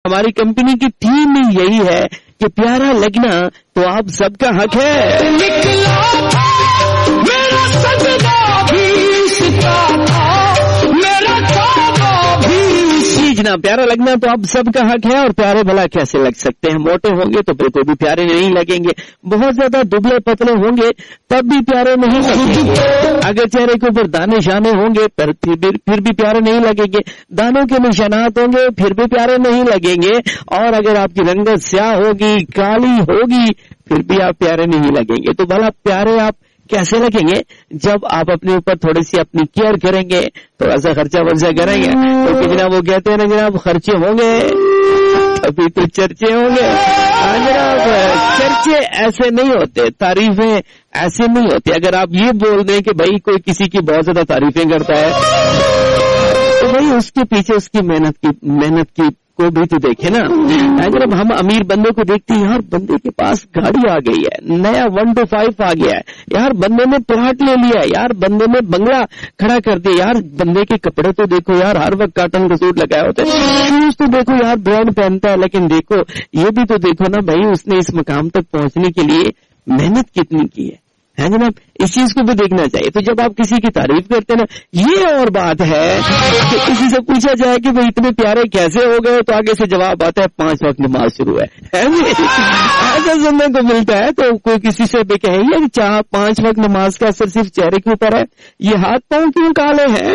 हमारी कंपनी की थीम ही यही है कि प्यारा लगना तो आप सबका हक है। मेरा सजदा भी इसका था, मेरा ख्वाबा भी जनाब, प्यारा लगना तो आप सबका हक है। और प्यारे भला कैसे लग सकते हैं? मोटे होंगे तो बिल्कुल भी प्यारे नहीं लगेंगे, बहुत ज्यादा दुबले पतले होंगे तब भी प्यारे नहीं लगेंगे, अगर चेहरे के ऊपर दाने शाने होंगे फिर भी प्यारे नहीं लगेंगे, दानों के निशानात होंगे फिर भी प्यारे नहीं लगेंगे, और अगर आपकी रंगत स्याह होगी, काली होगी, फिर भी आप प्यारे नहीं लगेंगे। तो भला प्यारे आप कैसे लगेंगे? जब आप अपने ऊपर थोड़ी सी अपनी केयर करेंगे, थोड़ा सा खर्चा वर्चा करेंगे, तो जनाब वो कहते हैं ना जनाब, खर्चे होंगे अभी तो चर्चे होंगे। जनाब चर्चे ऐसे नहीं होते, तारीफें ऐसे नहीं होती। अगर आप ये बोल दें कि भाई कोई किसी की बहुत ज्यादा तारीफें करता है, तो भाई उसके पीछे उसकी मेहनत की को भी तो देखे ना। जब हम अमीर बंदे को देखते हैं, यार बंदे के पास गाड़ी आ गई है, नया 1 to 5 आ गया है, यार बंदे ने प्लॉट ले लिया है, यार बंदे ने बंगला खड़ा कर दिया, यार बंदे के कपड़े तो देखो यार, हर वक्त कॉटन का सूट लगाए होते हैं, शूज तो देखो यार ब्रांड पहनता है, लेकिन देखो ये भी तो देखो ना भाई, उसने इस मकाम तक पहुंचने के लिए मेहनत कितनी की है जनाब, इस चीज को भी देखना चाहिए। तो जब आप किसी की तारीफ करते हैं ना, ये और बात है कि किसी से पूछा जाए कि भाई इतने प्यारे कैसे हो गए, तो आगे से जवाब आता है 5 वक्त नमाज शुरू है ऐसा सुनने को मिलता है। तो कोई किसी से भी कहे यार 5 वक्त नमाज का असर सिर्फ चेहरे के ऊपर है, ये हाथ पांव क्यों काले हैं?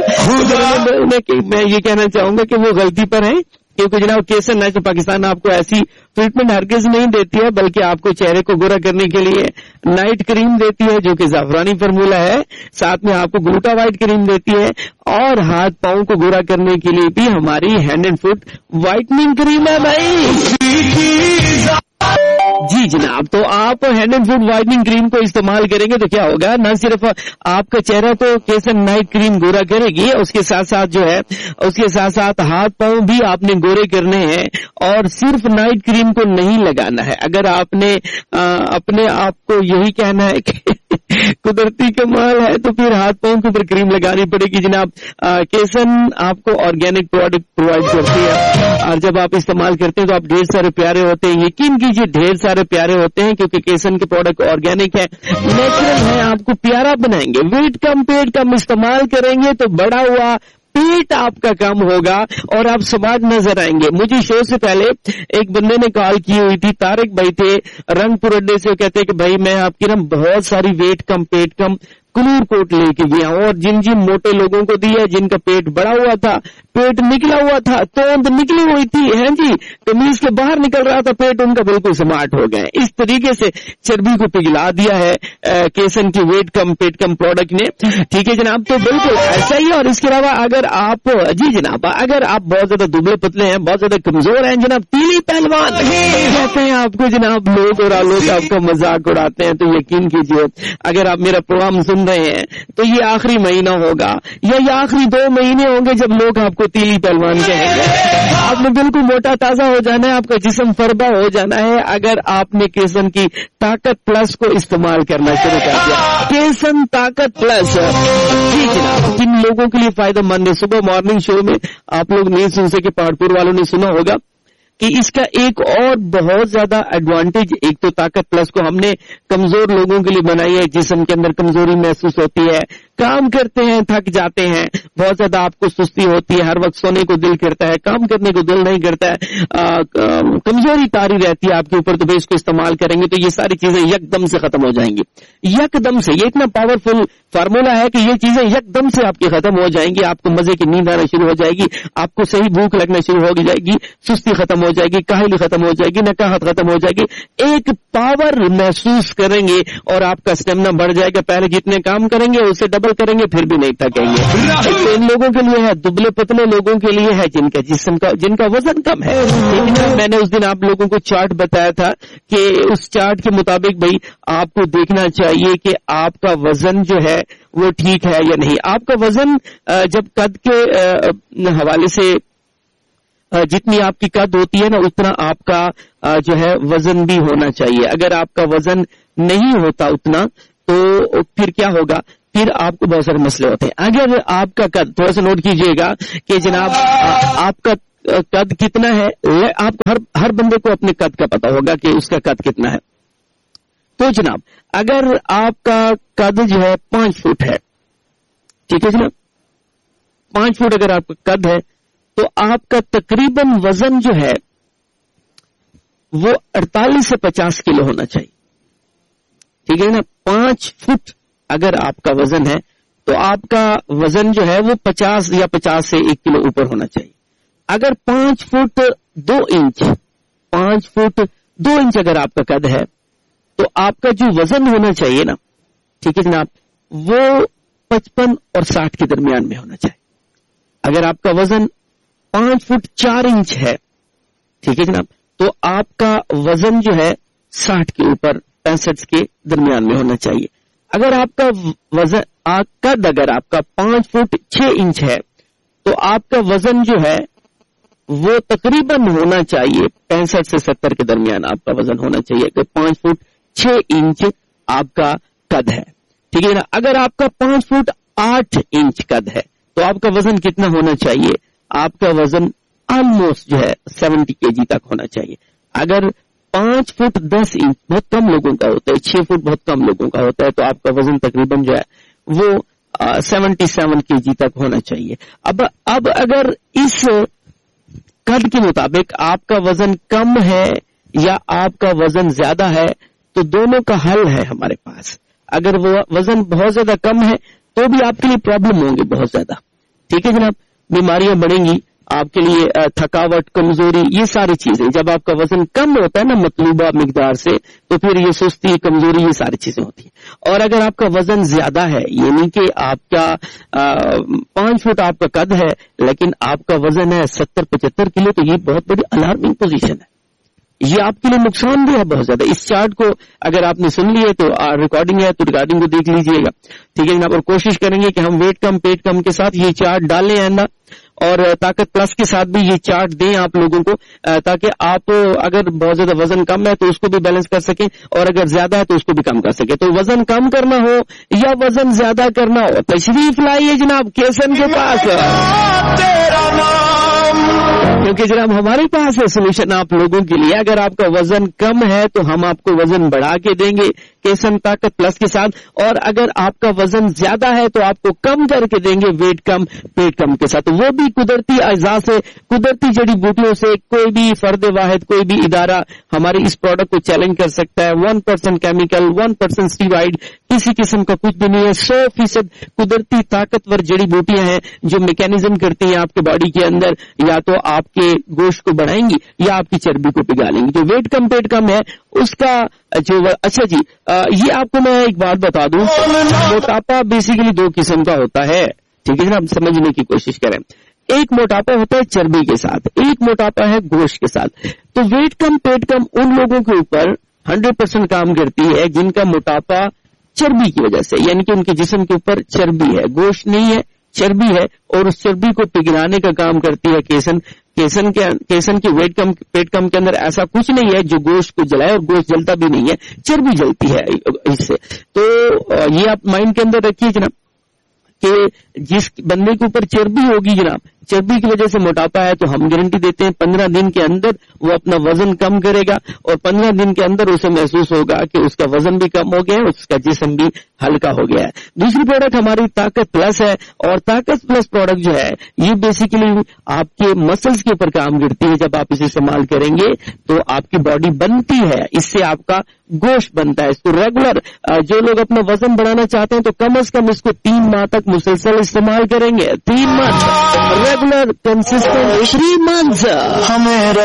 मैं ये कहना चाहूंगा कि वो गलती पर है, क्योंकि जनाब केसर नेशनल पाकिस्तान आपको ऐसी ट्रीटमेंट हरगिज नहीं देती है, बल्कि आपको चेहरे को गोरा करने के लिए नाइट क्रीम देती है जो कि ज़ाफ़रानी फार्मूला है, साथ में आपको ग्लूटा वाइट क्रीम देती है, और हाथ पांव को गोरा करने के लिए भी हमारी hand and foot whitening cream है भाई। जी जनाब, तो आप hand and foot whitening cream को इस्तेमाल करेंगे तो क्या होगा, न सिर्फ आपका चेहरा तो केसर नाइट क्रीम गोरा करेगी, उसके साथ साथ जो है उसके साथ साथ हाथ पांव भी आपने गोरे करने हैं, और सिर्फ नाइट क्रीम को नहीं लगाना है। अगर आपने अपने आप को यही कहना है कि कुदरती कमाल है, तो फिर हाथ पांव के ऊपर क्रीम लगानी पड़ेगी जनाब। केसन आपको ऑर्गेनिक प्रोडक्ट प्रोवाइड करती है, और जब आप इस्तेमाल करते हैं तो आप ढेर सारे प्यारे होते हैं, यकीन कीजिए ढेर सारे प्यारे होते हैं, क्योंकि केसन के प्रोडक्ट ऑर्गेनिक है, नेचुरल है, आपको प्यारा बनाएंगे। वेट कम पेट कम इस्तेमाल करेंगे तो बड़ा हुआ पेट आपका कम होगा और आप स्मार्ट नजर आएंगे। मुझे शो से पहले एक बंदे ने कॉल की हुई थी, तारिक भाई थे रंगपुर अड्डे से, कहते हैं कि भाई मैं आपकी ना बहुत सारी वेट कम पेट कम क्लूर कोट लेके गया हूं, और जिन जिन मोटे लोगों को दिया, जिनका पेट बड़ा हुआ था, पेट निकला हुआ था, तोंद निकली हुई थी, है जी, कमीज के बाहर निकल रहा था पेट, उनका बिल्कुल स्मार्ट हो गए। इस तरीके से चर्बी को पिघला दिया है केसन की वेट कम पेट कम प्रोडक्ट ने। ठीक है जनाब, तो बिल्कुल ऐसा ही है। और इसके अलावा अगर आप जी जनाब, अगर आप बहुत ज्यादा दुबले पतले हैं, बहुत ज्यादा कमजोर हैं जनाब, तीली पहलवान कहते हैं आपको जनाब लोग, और लोग आपका मजाक उड़ाते हैं, तो यकीन कीजिए अगर आप मेरा प्रोग्राम सुन रहे हैं तो ये आखिरी महीना होगा या ये आखिरी 2 महीने होंगे जब लोग आपको तीली पहलवान कहेंगे। आपने बिल्कुल मोटा ताजा हो जाना है, आपका जिस्म फरबा हो जाना है, अगर आपने केसन की ताकत प्लस को इस्तेमाल करना शुरू कर दिया। केसन ताकत प्लस जी जनाब, किन लोगों के लिए फायदेमंद है? सुबह मॉर्निंग शो में आप लोग नहीं सुन सके, पहाड़पुर वालों ने सुना होगा कि इसका एक और बहुत ज्यादा एडवांटेज, एक तो ताकत प्लस को हमने कमजोर लोगों के लिए बनाई है, जिस्म के अंदर कमजोरी महसूस होती है, काम करते हैं थक जाते हैं, बहुत ज्यादा आपको सुस्ती होती है, हर वक्त सोने को दिल करता है, काम करने को दिल नहीं करता है, कमजोरी तारी रहती है आपके ऊपर, तो भाई इसको इस्तेमाल करेंगे तो ये सारी चीजें यकदम से खत्म हो जाएंगी। यकदम से, ये इतना पावरफुल फार्मूला है कि ये चीजें यकदम से आपकी खत्म हो जाएंगी, आपको मजे की नींद आना शुरू हो जाएगी, आपको सही भूख लगना शुरू हो जाएगी, सुस्ती खत्म हो जाएगी, काहिली खत्म हो जाएगी, नकाहत खत्म हो जाएगी, एक पावर महसूस करेंगे और आपका स्टेमिना बढ़ जाएगा। पहले जितने काम करेंगे उससे डबल करेंगे, फिर भी नहीं थकेंगे। तो इन लोगों के लिए है, दुबले पतले लोगों के लिए है, जिनका जिस्म का जिनका वजन कम है। मैंने उस दिन आप लोगों को चार्ट बताया था कि उस चार्ट के मुताबिक भाई आपको देखना चाहिए कि आपका वजन जो है वो ठीक है या नहीं। आपका वजन जब कद के हवाले से जितनी आपकी कद होती है ना, उतना आपका जो है वजन भी होना चाहिए। अगर आपका वजन नहीं होता उतना, तो फिर क्या होगा, फिर आपको बहुत सारे मसले होते हैं। अगर आपका कद, थोड़ा सा नोट कीजिएगा कि जनाब आपका कद कितना है, आपको हर बंदे को अपने कद का पता होगा कि उसका कद कितना है। तो जनाब अगर आपका कद जो है 5 फुट है, ठीक है जनाब, 5 फुट अगर आपका कद है तो आपका तकरीबन वजन जो है वो 48 से 50 किलो होना चाहिए, ठीक है ना। 5 फुट अगर आपका वजन है तो आपका वजन जो है वो 50 या 50 से 1 किलो ऊपर होना चाहिए। अगर 5 फुट 2 इंच 5 फुट 2 इंच अगर आपका कद है तो आपका जो वजन होना चाहिए ना, ठीक है जनाब, वो 55 और 60 के दरमियान में होना चाहिए। अगर आपका वजन 5 फुट 4 इंच है, ठीक है जनाब, तो आपका वजन जो है 60 के ऊपर 65 के दरमियान में होना चाहिए। अगर आपका वजन कद अगर आपका 5 फुट 6 इंच है तो आपका वजन जो है वो तकरीबन होना चाहिए 65 से 70 के दरमियान आपका वजन होना चाहिए। अगर 5 फुट 6 इंच आपका कद है, ठीक है ना। अगर आपका 5 फुट 8 इंच कद है तो आपका वजन कितना होना चाहिए, आपका वजन ऑलमोस्ट जो है 70 kg तक होना चाहिए। अगर 5 फुट 10 इंच बहुत कम लोगों का होता है, 6 फुट बहुत कम लोगों का होता है, तो आपका वजन तकरीबन जो है वो 77 kg तक होना चाहिए। अब अगर इस कद के मुताबिक आपका वजन कम है या आपका वजन ज्यादा है तो दोनों का हल है हमारे पास। अगर वो वजन बहुत ज्यादा कम है तो भी आपके लिए प्रॉब्लम होंगे बहुत ज्यादा, ठीक है जनाब, बीमारियां बढ़ेंगी आपके लिए, थकावट, कमजोरी, ये सारी चीजें। जब आपका वजन कम होता है ना मतलूबा मिकदार से तो फिर ये सुस्ती, कमजोरी, ये सारी चीजें होती हैं। और अगर आपका वजन ज्यादा है यानी कि आपका 5 फुट आपका कद है लेकिन आपका वजन है 70-75 किलो, तो ये बहुत बड़ी अलार्मिंग पोजीशन है, ये आपके लिए नुकसान भी है बहुत ज्यादा। इस चार्ट को अगर आपने सुन लिया तो रिकॉर्डिंग है तो रिकॉर्डिंग को देख लीजिएगा, ठीक है जनाब। और कोशिश करेंगे कि हम वेट कम पेट कम के साथ ये चार्ट डालें आइंदा, और ताकत प्लस के साथ भी ये चार्ट दें आप लोगों को, ताकि आप अगर बहुत ज्यादा वजन कम है तो उसको भी बैलेंस कर सकें और अगर ज्यादा है तो उसको भी कम कर सकें। तो वजन कम करना हो या वजन ज्यादा करना हो, तशरीफ लाइए जनाब केसन के पास, क्योंकि जनाब हमारे पास है सोल्यूशन आप लोगों के लिए। अगर आपका वजन कम है तो हम आपको वजन बढ़ा के देंगे केसन ताकत प्लस के साथ, और अगर आपका वजन ज्यादा है तो आपको कम करके देंगे वेट कम पेट कम के साथ। वो भी कुदरती अज़ा से, कुदरती जड़ी बूटियों से। कोई भी फर्द वाहिद, कोई भी इदारा हमारे इस प्रोडक्ट को चैलेंज कर सकता है। 1% केमिकल, 1% स्टीरॉइड, किसी किस्म का कुछ भी नहीं है। 100% कुदरती ताकतवर जड़ी बूटियां हैं जो मैकेनिज्म करती हैं आपके बॉडी के अंदर, या तो आपके गोश्त को बढ़ाएंगी या आपकी चर्बी को पिघालेंगी। जो वेट कम पेट कम है उसका जो, अच्छा जी ये आपको मैं एक बात बता दूं, मोटापा बेसिकली 2 किस्म का होता है, ठीक है ना, आप समझने की कोशिश करें। एक मोटापा होता है चर्बी के साथ, एक मोटापा है गोश्त के साथ। तो वेट कम पेट कम उन लोगों के ऊपर 100% काम करती है जिनका मोटापा चर्बी की वजह से, यानी कि उनके जिस्म के ऊपर चर्बी है, गोश्त नहीं है, चर्बी है, और उस चर्बी को पिघलाने का काम करती है केसन। केसन की वेट कम पेट कम के अंदर ऐसा कुछ नहीं है जो गोश्त को जलाए, और गोश्त जलता भी नहीं है, चर्बी जलती है इससे। तो ये आप माइंड के अंदर रखिए जनाब कि जिस बंदे के ऊपर चर्बी होगी जनाब, चर्बी की वजह से मोटापा है, तो हम गारंटी देते हैं 15 दिन के अंदर वो अपना वजन कम करेगा, और 15 दिन के अंदर उसे महसूस होगा कि उसका वजन भी कम हो गया है, उसका जिस्म भी हल्का हो गया है। दूसरी प्रोडक्ट हमारी ताकत प्लस है, और ताकत प्लस प्रोडक्ट जो है ये बेसिकली आपके मसल्स के ऊपर काम करती है। जब आप इसे इस्तेमाल करेंगे तो आपकी बॉडी बनती है, इससे आपका गोश्त बनता है। इसको रेगुलर जो लोग अपना वजन बढ़ाना चाहते हैं तो कम से कम इसको 3 माह तक मुसलसल इस्तेमाल करेंगे। 3 माह रेगुलर कंसिस्टेंट 3 मंथ्स।